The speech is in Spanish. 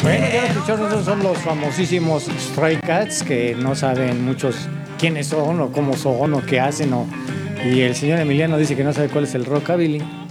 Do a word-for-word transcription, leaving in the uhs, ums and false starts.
Bueno, ya lo escucharon, esos son los famosísimos Stray Cats que no saben muchos quiénes son o cómo son o qué hacen. O... Y el señor Emiliano dice que no sabe cuál es el rockabilly.